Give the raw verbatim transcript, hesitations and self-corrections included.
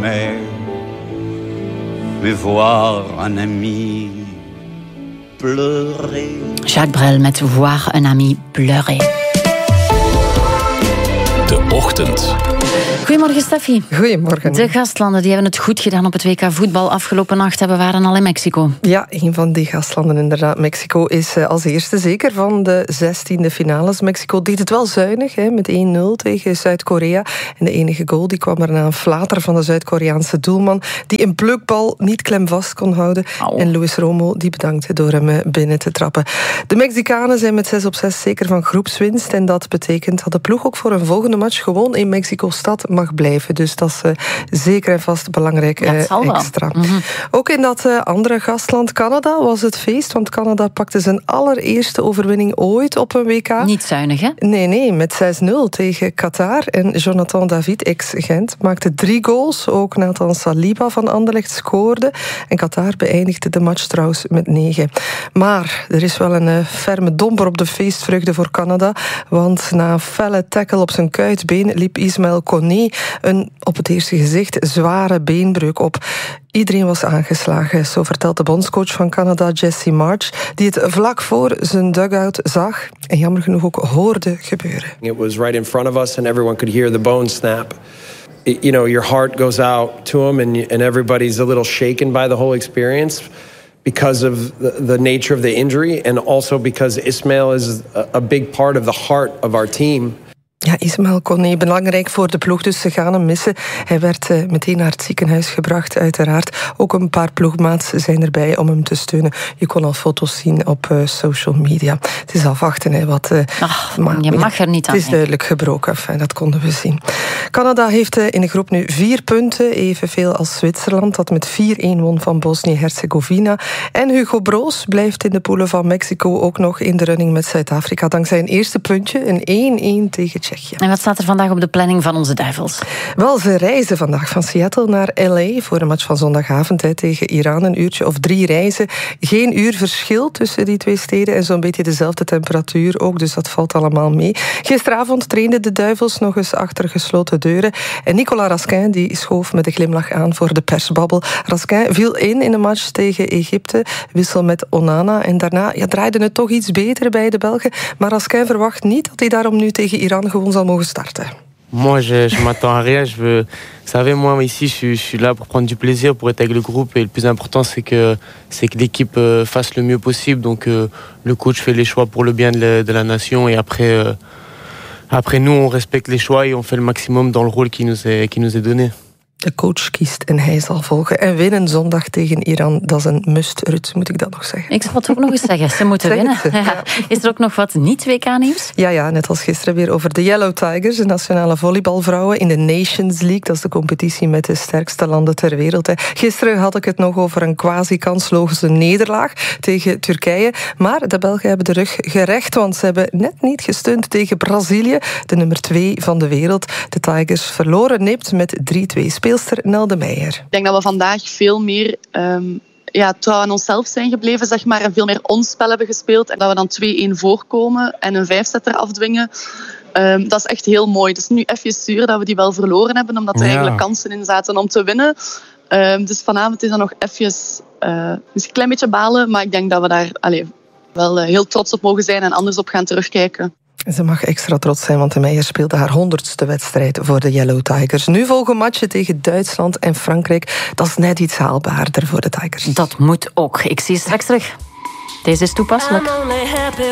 jamais. Mais voir un ami pleurer. Jacques Brel met Voir un ami pleurer. De Ochtend. Goedemorgen, Steffi. Goedemorgen. De gastlanden die hebben het goed gedaan op het W K voetbal. Afgelopen nacht hebben we waren al in Mexico. Ja, een van die gastlanden inderdaad. Mexico is als eerste zeker van de zestiende finales. Mexico deed het wel zuinig, hè, met één nul tegen Zuid-Korea. En de enige goal die kwam er na een flater van de Zuid-Koreaanse doelman, die een plukbal niet klemvast kon houden. Au. En Luis Romo die bedankte door hem binnen te trappen. De Mexicanen zijn met zes op zes zeker van groepswinst. En dat betekent dat de ploeg ook voor een volgende match gewoon in Mexico-stad mag blijven. Dus dat is uh, zeker en vast belangrijk uh, extra. Mm-hmm. Ook in dat uh, andere gastland Canada was het feest, want Canada pakte zijn allereerste overwinning ooit op een W K. Niet zuinig, hè? Nee, nee, met zes nul tegen Qatar. En Jonathan David, ex-Gent, maakte drie goals. Ook Nathan Saliba van Anderlecht scoorde. En Qatar beëindigde de match trouwens met negen. Maar er is wel een uh, ferme domper op de feestvreugde voor Canada, want na een felle tackle op zijn kuitbeen liep Ismaël Koné een op het eerste gezicht zware beenbreuk op. Iedereen was aangeslagen, zo vertelt de bondscoach van Canada, Jesse March, die het vlak voor zijn dugout zag en jammer genoeg ook hoorde gebeuren. It was right in front of us and everyone could hear the bone snap. It, you know, your heart goes out to him and, and everybody's a little shaken by the whole experience because of the, the nature of the injury and also because Ismail is a, a big part of the heart of our team. Ja, Ismaël Koné, belangrijk voor de ploeg, dus ze gaan hem missen. Hij werd uh, meteen naar het ziekenhuis gebracht, uiteraard. Ook een paar ploegmaats zijn erbij om hem te steunen. Je kon al foto's zien op uh, social media. Het is afwachten, hè, wat... Uh, Ach, maar, je mag ja, er niet aan. Het is duidelijk gebroken, enfin, dat konden we zien. Canada heeft uh, in de groep nu vier punten, evenveel als Zwitserland, dat met vier-één won van Bosnië-Herzegovina. En Hugo Broos blijft in de poelen van Mexico ook nog in de running met Zuid-Afrika, dankzij een eerste puntje, een één-één tegen Tsjechië. En wat staat er vandaag op de planning van onze duivels? Wel, ze reizen vandaag van Seattle naar L A voor een match van zondagavond hè, tegen Iran. Een uurtje of drie reizen. Geen uur verschil tussen die twee steden en zo'n beetje dezelfde temperatuur ook, dus dat valt allemaal mee. Gisteravond trainden de duivels nog eens achter gesloten deuren en Nicolas Raskin die schoof met een glimlach aan voor de persbabbel. Raskin viel in in een match tegen Egypte, wissel met Onana en daarna ja, draaide het toch iets beter bij de Belgen, maar Raskin verwacht niet dat hij daarom nu tegen Iran gewoon zal mogen starten. Moi, je, je m'attends à rien. Je veux, vous savez, moi ici, je, je suis là pour prendre du plaisir, pour être avec le groupe. Et le plus important, c'est que, c'est que l'équipe euh, fasse le mieux possible. Donc, euh, le coach fait les choix pour le bien de la, de la nation. Et après, euh, après, nous, on respecte les choix et on fait le maximum dans le rôle qui nous est, qui nous est donné. De coach kiest en hij zal volgen. En winnen zondag tegen Iran, dat is een must, Ruud, moet ik dat nog zeggen. Ik zal het ook nog eens zeggen, ze moeten zeg winnen. Het, ja. Is er ook nog wat niet-W K-nieuws? Ja, ja, net als gisteren weer over de Yellow Tigers, de nationale volleybalvrouwen in de Nations League. Dat is de competitie met de sterkste landen ter wereld. Gisteren had ik het nog over een quasi-kansloze nederlaag tegen Turkije. Maar de Belgen hebben de rug gerecht, want ze hebben net niet gesteund tegen Brazilië, de nummer twee van de wereld. De Tigers verloren nipt met drie-twee. Speelster Nelde Meijer. Ik denk dat we vandaag veel meer um, ja, trouw aan onszelf zijn gebleven, zeg maar, en veel meer ons spel hebben gespeeld. En dat we dan twee-één voorkomen en een vijfzetter afdwingen. Um, dat is echt heel mooi. Het is nu even zuur dat we die wel verloren hebben, omdat er ja. eigenlijk kansen in zaten om te winnen. Um, dus vanavond is dat nog even uh, een klein beetje balen, maar ik denk dat we daar allez, wel uh, heel trots op mogen zijn en anders op gaan terugkijken. Ze mag extra trots zijn, want de Meijer speelde haar honderdste wedstrijd voor de Yellow Tigers. Nu volgen matchen tegen Duitsland en Frankrijk. Dat is net iets haalbaarder voor de Tigers. Dat moet ook. Ik zie je straks terug. Deze is toepasselijk.